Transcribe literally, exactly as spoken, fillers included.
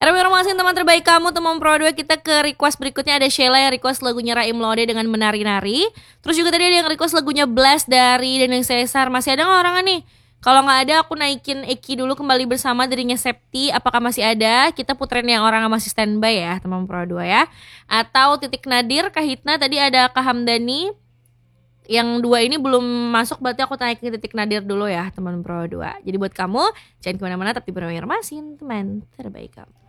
Terima teman terbaik kamu teman Pro dua. Kita ke request berikutnya. Ada Sheila yang request lagunya Raim Lode dengan Menari-Nari. Terus juga tadi ada yang request lagunya Blast dari Dendeng Caesar. Masih ada gak orangnya nih? Kalau gak ada aku naikin Eki dulu kembali bersama darinya Septi. Apakah masih ada? Kita puterin yang orang masih standby ya teman Pro dua ya. Atau Titik Nadir, Kahitna. Tadi ada Kak Hamdani. Yang dua ini belum masuk, berarti aku naikin Titik Nadir dulu ya teman Pro dua. Jadi buat kamu jangan kemana-mana, tapi bermain Masin teman terbaik kamu.